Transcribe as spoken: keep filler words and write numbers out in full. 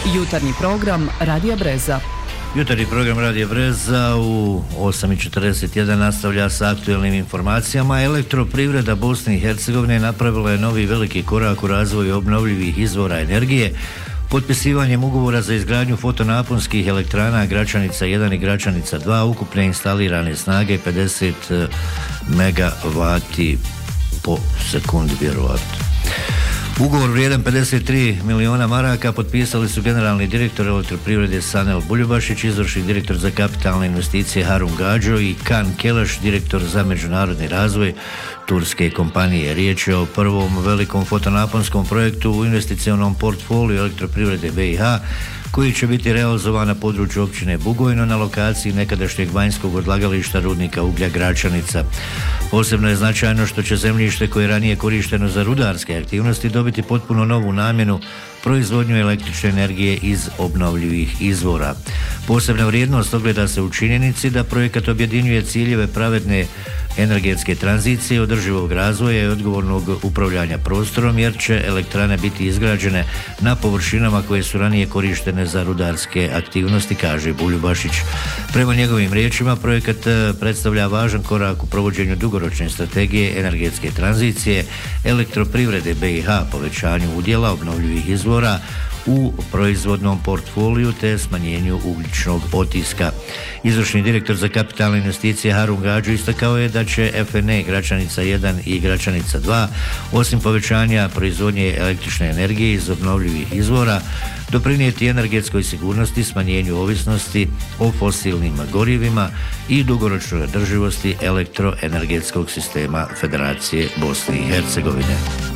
Jutarnji program Radija Breza. Jutarnji program Radija Breza u osam i četrdeset jedan nastavlja sa aktuelnim informacijama. Elektroprivreda Bosne i Hercegovine napravila je novi veliki korak u razvoju obnovljivih izvora energije potpisivanjem ugovora za izgradnju fotonaponskih elektrana Gračanica jedan i Gračanica dva ukupne instalirane snage pedeset megavati po sekundi vjerovatno. Ugovor vrijedan pedeset tri miliona maraka potpisali su generalni direktor Elektroprivrede Sanel Buljubašić, izvršni direktor za kapitalne investicije Harun Gađo i Kan Kelaš, direktor za međunarodni razvoj turske kompanije. Riječ je o prvom velikom fotonaponskom projektu u investicionom portfoliju Elektroprivrede B i H koji će biti realizovan na području općine Bugojno na lokaciji nekadašnjeg vanjskog odlagališta rudnika uglja Gračanica. Posebno je značajno što će zemljište koje je ranije korišteno za rudarske aktivnosti dobiti potpuno novu namjenu proizvodnju električne energije iz obnovljivih izvora. Posebna vrijednost ogleda se u činjenici da projekat objedinjuje ciljeve pravedne energetske tranzicije, održivog razvoja i odgovornog upravljanja prostorom, jer će elektrane biti izgrađene na površinama koje su ranije korištene za rudarske aktivnosti, kaže Buljubašić. Prema njegovim riječima, projekat predstavlja važan korak u provođenju dugoročne strategije energetske tranzicije Elektroprivrede B i H, povećanju udjela obnovljivih izvora u proizvodnom portfoliju te smanjenju ugljičnog otiska. Izvršni direktor za kapitalne investicije Harun Gađo istakao je da će F N E Gračanica jedan i Gračanica dva osim povećanja proizvodnje električne energije iz obnovljivih izvora doprinijeti energetskoj sigurnosti, smanjenju ovisnosti o fosilnim gorivima i dugoročnoj održivosti elektroenergetskog sistema Federacije Bosne i Hercegovine.